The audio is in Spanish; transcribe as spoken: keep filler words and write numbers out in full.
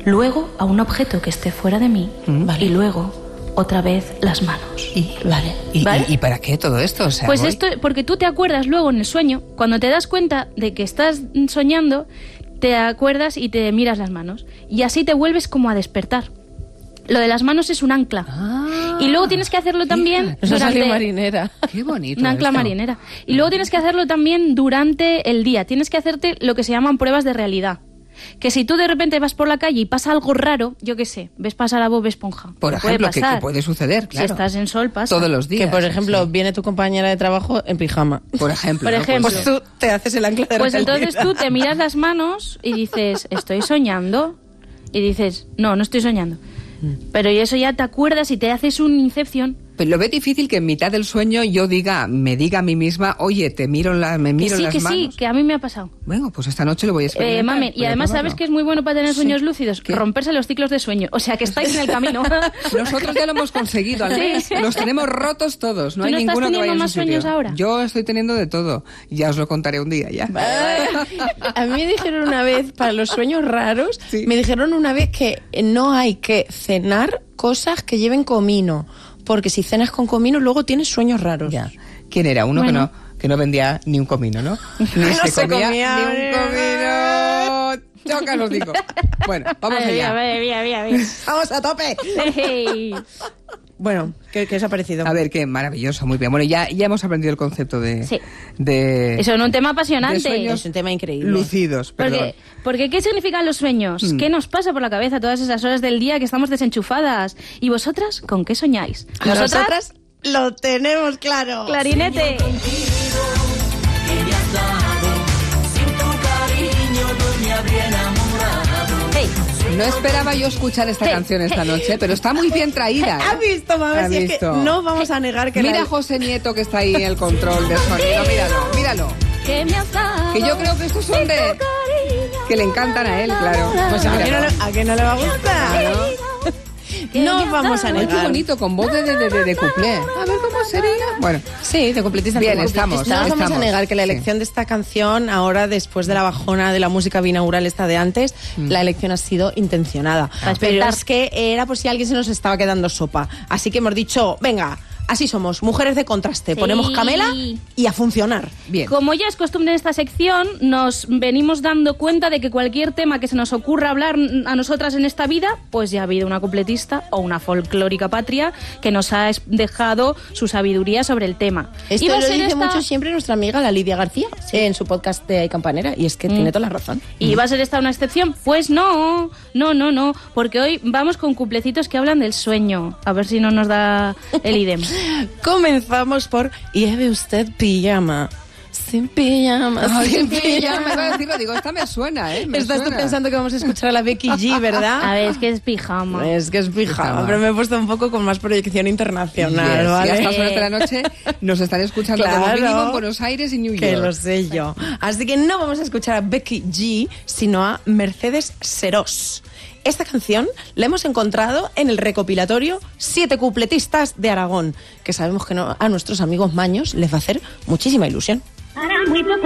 luego a un objeto que esté fuera de mí, Mm, vale. y luego otra vez las manos. Y, vale. ¿Y, ¿Vale? y, ¿Y para qué todo esto? O sea, Pues voy- esto, porque tú te acuerdas luego en el sueño, cuando te das cuenta de que estás soñando, te acuerdas y te miras las manos. Y así te vuelves como a despertar. Lo de las manos es un ancla. Ah, Y luego tienes que hacerlo también Nos ha salido durante... marinera. Qué bonito. Una ancla esto. marinera. Y luego tienes que hacerlo también durante el día. Tienes que hacerte lo que se llaman pruebas de realidad. Que si tú de repente vas por la calle y pasa algo raro, yo qué sé, ves pasar a Bob Esponja. Por que ejemplo, puede que, pasar. que puede suceder, claro. Si estás en sol, pasa. Todos los días. Que, por ejemplo, sí. viene tu compañera de trabajo en pijama. Por ejemplo. Por ¿no? ejemplo. Pues, Pues tú te haces el ancla de Pues realidad. entonces tú te miras las manos y dices, estoy soñando. Y dices, no, no estoy soñando. Pero y eso ya te acuerdas y te haces un Inception. pero lo ve difícil que en mitad del sueño yo diga, me diga a mí misma, oye, te miro la, me Que miro sí, las que manos. sí, que a mí me ha pasado. Bueno, pues esta noche lo voy a experimentar. Eh, mami, y voy a además, probarlo. ¿sabes que es muy bueno para tener sueños lúcidos? ¿Qué? Romperse los ciclos de sueño. O sea, que estáis en el camino. Nosotros ya lo hemos conseguido, al Sí. menos los tenemos rotos todos. No ¿Tú hay no estás ninguno que teniendo vaya en más su sitio. sueños ahora? Yo estoy teniendo de todo. Ya os lo contaré un día ya. A mí me dijeron una vez, para los sueños raros, Sí. me dijeron una vez que no hay que cenar cosas que lleven comino, porque si cenas con comino luego tienes sueños raros. Ya. ¿Quién era? Uno Bueno. que no que no vendía ni un comino, ¿no? Ni No se, se comía, comía, ni un comino. Choca, os digo. Bueno, vamos Ay, allá. mira, mira, mira, mira. ¡Vamos a tope! Hey. Bueno, ¿qué, qué os ha parecido? A ver, qué maravilloso, muy bien. Bueno, ya, ya hemos aprendido el concepto de... Sí. de Eso es un tema de apasionante. sueños Es un tema increíble. lucidos, perdón. Porque, porque ¿qué significan los sueños? Mm. ¿Qué nos pasa por la cabeza todas esas horas del día que estamos desenchufadas? ¿Y vosotras con qué soñáis? Nosotras lo tenemos claro. Clarinete. Hey. No esperaba yo escuchar esta Hey, canción esta hey, noche, pero está muy bien traída. ¿eh? ¿Has visto, mamá? ¿Has Si es que visto? no vamos a negar que Mira la- a José Nieto que está ahí en el control de sonido, míralo, míralo. ¿Qué me has dado? Que yo creo que estos son de... que le encantan a él, claro. Pues a, que no, Míralo. le- ¿a que no le va a gustar? Claro. No vamos a Ay, qué negar. bonito, con voz de, de, de, de cuplé. A ver cómo sería. Bueno, Sí, de completista. Bien, de estamos, completista. No nos vamos estamos. a negar que la Sí. elección de esta canción, ahora después de la bajona de la música binaural esta de antes, la elección ha sido intencionada. Pero despertar. es que era por si alguien se nos estaba quedando sopa. Así que hemos dicho, venga, así somos, mujeres de contraste. Sí. Ponemos Camela y a funcionar. bien. Como ya es costumbre en esta sección, nos venimos dando cuenta de que cualquier tema que se nos ocurra hablar a nosotras en esta vida, pues ya ha habido una cupletista o una folclórica patria que nos ha es- dejado su sabiduría sobre el tema. Esto Y va a lo ser dice esta- mucho siempre nuestra amiga, la Lidia García, en su podcast de Ay Campanera, y es que tiene toda la razón. ¿Y va a ser esta una excepción? Pues no, no, no, no, porque hoy vamos con cuplecitos que hablan del sueño. A ver si no nos da el idem. Comenzamos por lleve usted pijama. Sin pijama, Ay, sin en fin, ya me pijama. iba a decirlo, digo, esta me suena, ¿eh? Me Estás tú suena. pensando que vamos a escuchar a la Becky G, ¿verdad? A ver, es que es pijama. Es que es pijama, Pijama. pero me he puesto un poco con más proyección internacional, Yes, ¿vale? Y a estas horas de la noche nos están escuchando como Claro. mínimo en Buenos Aires y New York. Que lo sé yo. Así que no vamos a escuchar a Becky G, sino a Mercedes Serós. Esta canción la hemos encontrado en el recopilatorio Siete cupletistas de Aragón, que sabemos que no, a nuestros amigos maños les va a hacer muchísima ilusión. Para muy poco